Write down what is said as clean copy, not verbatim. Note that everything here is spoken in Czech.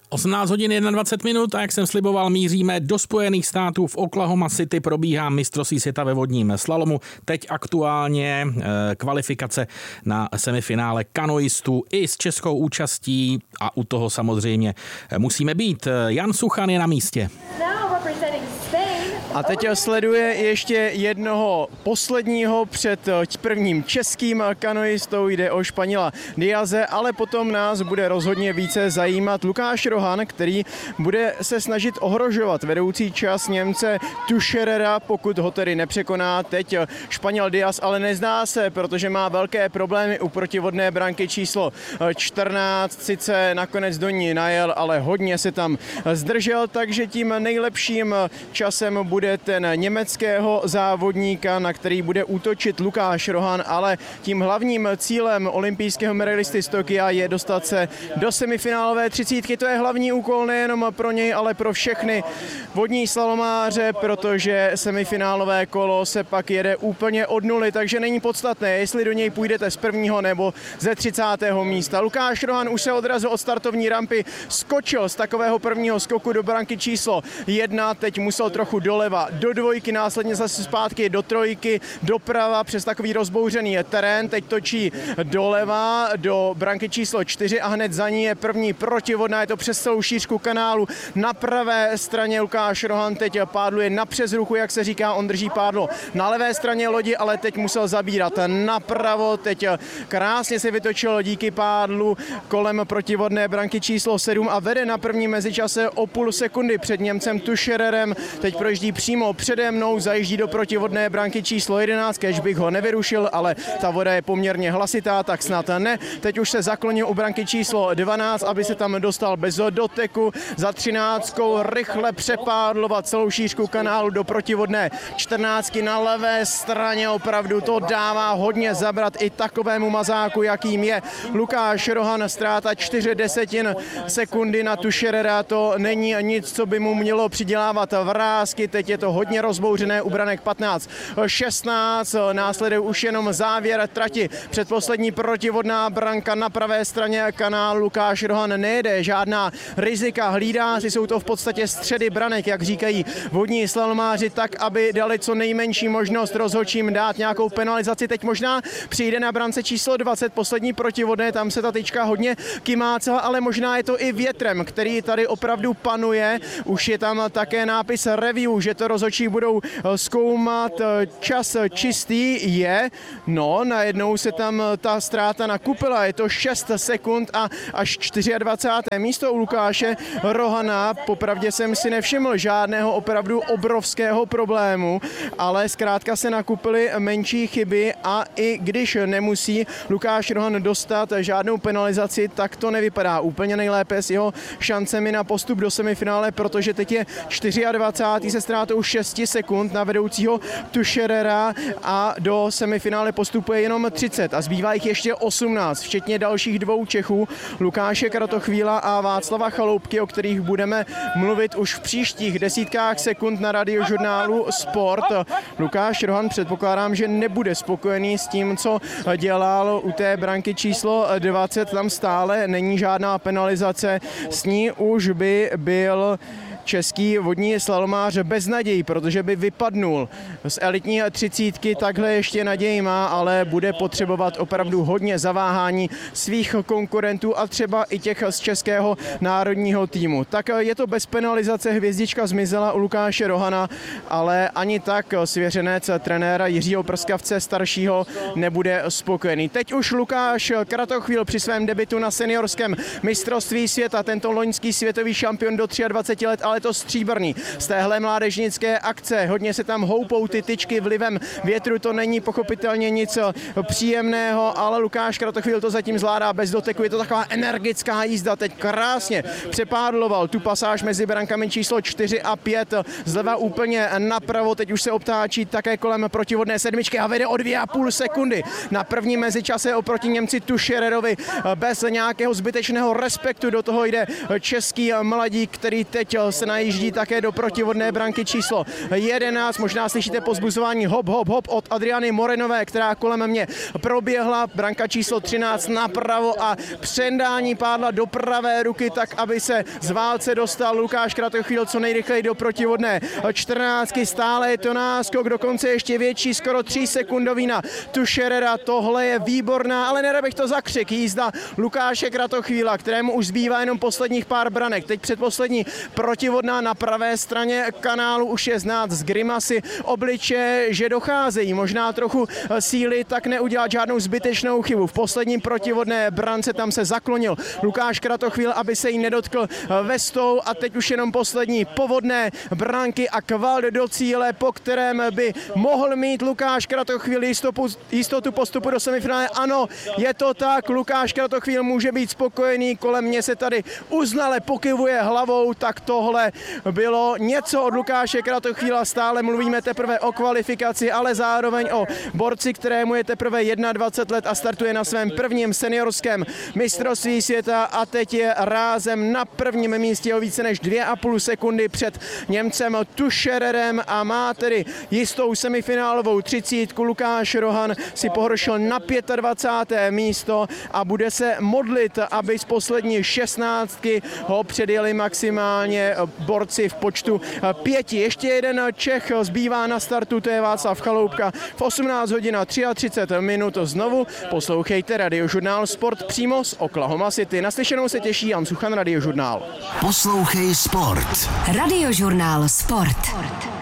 18 hodin 21 minut a jak jsem sliboval, míříme do Spojených států. V Oklahoma City probíhá mistrovství světa ve vodním slalomu. Teď aktuálně kvalifikace na semifinále kanoistů i s českou účastí a u toho samozřejmě musíme být. Jan Suchan je na místě. A teď sleduje ještě jednoho posledního před prvním českým kanoistou, jde o Španěla Diaze, ale potom nás bude rozhodně více zajímat Lukáš Rohan, který bude se snažit ohrožovat vedoucí čas Němce Tuscherera, pokud ho tedy nepřekoná teď Španěl Diaz, ale nezná se, protože má velké problémy u protivodné branky číslo 14, sice nakonec do ní najel, ale hodně se tam zdržel, takže tím nejlepším časem bude ten německého závodníka, na který bude útočit Lukáš Rohan, ale tím hlavním cílem olympijského medailisty z Tokia je dostat se do semifinálové třicítky. To je hlavní úkol nejenom pro něj, ale pro všechny vodní slalomáře, protože semifinálové kolo se pak jede úplně od nuly, takže není podstatné, jestli do něj půjdete z prvního nebo ze 30. místa. Lukáš Rohan už se odrazil od startovní rampy, skočil z takového prvního skoku do branky číslo 1, teď musel trochu doleva do dvojky, následně zase zpátky do trojky, doprava přes takový rozbouřený terén, teď točí doleva do branky číslo 4 a hned za ní je první protivodná, je to přes celou šířku kanálu. Na pravé straně Lukáš Rohan teď pádluje na přezruchu, jak se říká, on drží pádlo na levé straně lodi, ale teď musel zabírat napravo, teď krásně se vytočil díky pádlu kolem protivodné branky číslo 7 a vede na první mezičase o půl sekundy před Němcem Tuschererem, teď projíždí přímo přede mnou, zajíždí do protivodné branky číslo 11, kež bych ho nevyrušil, ale ta voda je poměrně hlasitá, tak snad ne. Teď už se zaklonil u branky číslo 12, aby se tam dostal bez doteku. Za 13 rychle přepádlovat celou šířku kanálu do protivodné 14 na levé straně, opravdu to dává hodně zabrat i takovému mazáku, jakým je Lukáš Rohan. Ztráta 0,4 sekundy na Tuscherera, to není nic, co by mu mělo přidělávat vrásky. Teď je to hodně rozbouřené, u branek 15-16, následuje už jenom závěr trati. Předposlední protivodná branka na pravé straně kanálu. Lukáš Rohan nejede žádná rizika, hlídáři jsou to v podstatě středy branek, jak říkají vodní slalomáři, tak, aby dali co nejmenší možnost rozhodčím dát nějakou penalizaci. Teď možná přijde na brance číslo 20, poslední protivodné, tam se ta tyčka hodně kymácela, ale možná je to i větrem, který tady opravdu panuje. Už je tam také nápis review, že to rozhodčí budou zkoumat, čas čistý je. No, najednou se tam ta ztráta nakupila, je to 6 sekund a až 24. místo u Lukáše Rohana. Popravdě jsem si nevšiml žádného opravdu obrovského problému, ale zkrátka se nakupily menší chyby a i když nemusí Lukáš Rohan dostat žádnou penalizaci, tak to nevypadá úplně nejlépe s jeho šancemi na postup do semifinále, protože teď je 24. se ztrátou 6 sekund na vedoucího Tuscherera a do semifinále postupuje jenom 30 a zbývá jich ještě 18, včetně dalších dvou Čechů, Lukáše Kratochvíla a Václava Chaloupky, o kterých budeme mluvit už v příštích desítkách sekund na radiožurnálu Sport. Lukáš Rohan, předpokládám, že nebude spokojený s tím, co dělal u té branky číslo 20, tam stále není žádná penalizace, s ní už by byl český vodní slalomář bez naději, protože by vypadnul z elitní třicítky, takhle ještě naději má, ale bude potřebovat opravdu hodně zaváhání svých konkurentů a třeba i těch z českého národního týmu. Tak je to bez penalizace, hvězdička zmizela u Lukáše Rohana, ale ani tak svěřenec trenéra Jiřího Prskavce staršího nebude spokojený. Teď už Lukáš Kratochvíl při svém debutu na seniorském mistrovství světa, tento loňský světový šampion do 23 let, ale to stříbrný z téhle mládežnické akce. Hodně se tam houpou ty tyčky vlivem větru, to není pochopitelně nic příjemného, ale Lukáš Kratochvíl to zatím zvládá bez doteku, je to taková energická jízda, teď krásně přepádloval tu pasáž mezi brankami číslo 4 a 5, zleva úplně napravo, teď už se obtáčí také kolem protivodné sedmičky a vede o 2,5 sekundy na první mezičase oproti Němci Tuschererovi bez nějakého zbytečného respektu. Do toho jde český mladík, který teď se se najíždí také do protivodné branky číslo 11. Možná slyšíte pozbuzování hop, hop, hop od Adriany Morenové, která kolem mě proběhla. Branka číslo 13 napravo a přendání pádla do pravé ruky, tak aby se z válce dostal Lukáš Kratochvíl co nejrychleji do protivodné 14. Stále je to náskok, dokonce ještě větší, skoro 3 sekundový na Tušerera. Tohle je výborná, ale nerad bych to zakřik. Jízda Lukáše Kratochvíla, kterému už zbývá jenom posledních pár branek. Teď předposlední protivodná na pravé straně kanálu, už je znát z grimasy obličeje, že docházejí možná trochu síly, tak neudělat žádnou zbytečnou chybu. V posledním protivodné brance tam se zaklonil Lukáš Kratochvíl, aby se jí nedotkl vestou, a teď už jenom poslední povodné branky a kvalt do cíle, po kterém by mohl mít Lukáš Kratochvíl jistotu postupu do semifinále. Ano, je to tak, Lukáš Kratochvíl může být spokojený, kolem mě se tady uznale pokyvuje hlavou, tak tohle bylo něco od Lukáše Kratochvíla. Stále mluvíme teprve o kvalifikaci, ale zároveň o borci, kterému je teprve 21 let a startuje na svém prvním seniorském mistrovství světa, a teď je rázem na prvním místě o více než 2,5 sekundy před Němcem Tušererem a má tedy jistou semifinálovou 30. Lukáš Rohan si pohoršil na 25. místo a bude se modlit, aby z poslední 16 ho předjeli maximálně borci v počtu 5. Ještě jeden Čech zbývá na startu, to je Václav Chaloupka. V 18 hodin a 33 minut znovu poslouchejte Radiožurnál Sport přímo z Oklahoma City. Naslyšenou se těší Jan Suchan, Radiožurnál. Poslouchej Sport. Radiožurnál Sport.